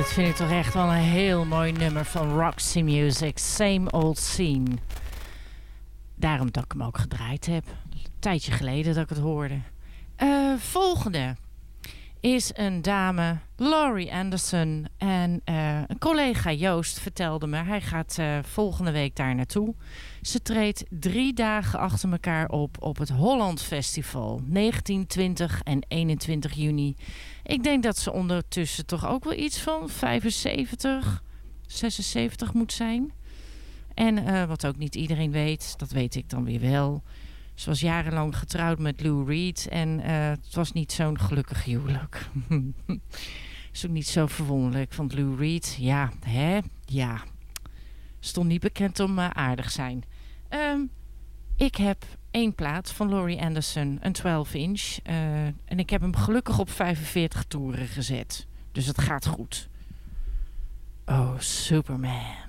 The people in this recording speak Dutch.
dit vind ik toch echt wel een heel mooi nummer van Roxy Music. Same Old Scene. Daarom dat ik hem ook gedraaid heb. Een tijdje geleden dat ik het hoorde. Volgende is een dame, Laurie Anderson. En een collega Joost vertelde me, hij gaat volgende week daar naartoe. Ze treedt 3 dagen achter elkaar op het Holland Festival. 19, 20 en 21 juni. Ik denk dat ze ondertussen toch ook wel iets van 75, 76 moet zijn. En wat ook niet iedereen weet, dat weet ik dan weer wel. Ze was jarenlang getrouwd met Lou Reed. En het was niet zo'n gelukkig huwelijk. Is ook niet zo verwonderlijk. Want Lou Reed, ja, hè? Ja. Stond niet bekend om aardig zijn. Ik heb 1 plaat van Laurie Anderson. Een 12-inch. En ik heb hem gelukkig op 45 toeren gezet. Dus het gaat goed. Oh, Superman.